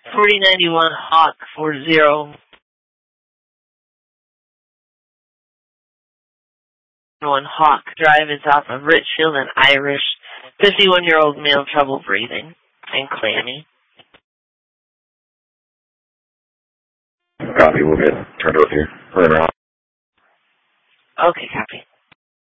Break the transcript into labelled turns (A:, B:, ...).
A: 4091 Hawk 40. One Hawk Drive is off of Richfield and Irish. 51-year-old male, trouble breathing and clammy.
B: Copy, we'll get turned over here.
A: Okay, copy.